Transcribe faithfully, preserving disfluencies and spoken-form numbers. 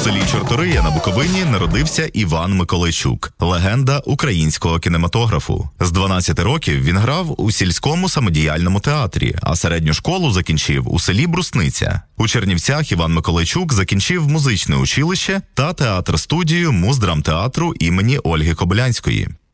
селі Чортория на Буковині народився Іван Миколайчук, легенда українського кінематографу. З дванадцяти років він грав у сільському самодіяльному театрі, а середню школу закінчив у селі Брусниця. У Чернівцях Іван Миколайчук закінчив музичне училище та театр-студію Муздрамтеатру імені Ольги Кобилянської.